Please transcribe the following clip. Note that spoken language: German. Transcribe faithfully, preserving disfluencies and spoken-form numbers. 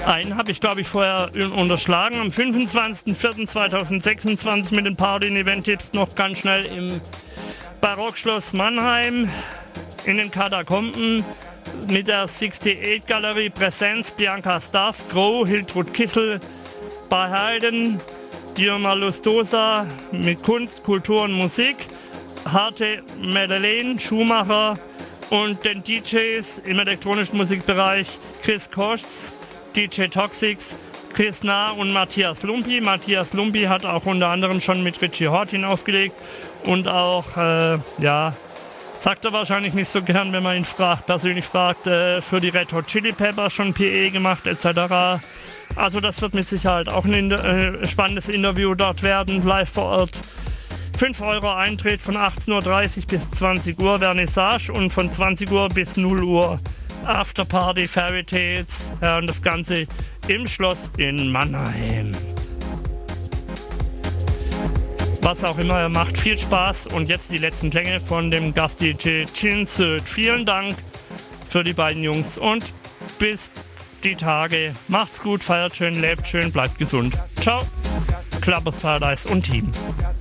Einen habe ich, glaube ich, vorher unterschlagen. Am fünfundzwanzigsten vierten zweitausendsechsundzwanzig mit den Party- und Event-Tipps noch ganz schnell im Barockschloss Mannheim in den Katakomben mit der achtundsiebzig Galerie Präsenz, Bianca Staff, Groh, Hiltrud Kissel, bei Heiden, Dioma Lustosa mit Kunst, Kultur und Musik, Harte Madeleine, Schumacher und den D Js im elektronischen Musikbereich Chris Koschz, D J Toxics, Chris Nah und Matthias Lumpi. Matthias Lumpi hat auch unter anderem schon mit Richie Hortin aufgelegt und auch, äh, ja, sagt er wahrscheinlich nicht so gern, wenn man ihn fragt, persönlich fragt, äh, für die Red Hot Chili Peppers schon P E gemacht et cetera. Also das wird mit Sicherheit auch ein äh, spannendes Interview dort werden, live vor Ort. fünf Euro Eintritt von achtzehn Uhr dreißig bis zwanzig Uhr Vernissage und von zwanzig Uhr bis null Uhr Afterparty, Fairy Tales, ja, und das Ganze im Schloss in Mannheim. Was auch immer er macht, viel Spaß und jetzt die letzten Klänge von dem Gast-D J Chinsert. Vielen Dank für die beiden Jungs und bis die Tage. Macht's gut, feiert schön, lebt schön, bleibt gesund. Ciao, Clubbers Paradise und Team.